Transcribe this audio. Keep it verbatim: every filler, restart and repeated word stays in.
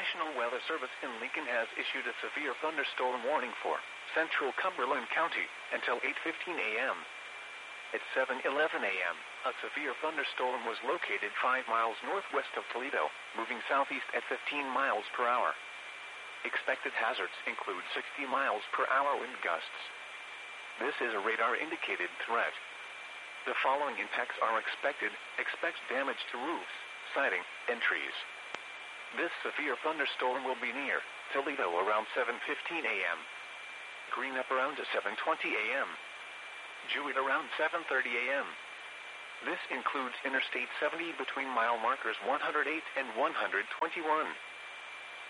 National Weather Service in Lincoln has issued a severe thunderstorm warning for central Cumberland County until eight fifteen a m At seven eleven a m, a severe thunderstorm was located five miles northwest of Toledo, moving southeast at fifteen miles per hour. Expected hazards include sixty miles per hour wind gusts. This is a radar-indicated threat. The following impacts are expected. Expect damage to roofs, siding, and trees. This severe thunderstorm will be near Toledo around seven fifteen a m Greenup around seven twenty a m Jewett around seven thirty a m This includes Interstate seventy between mile markers one hundred eight and one hundred twenty-one.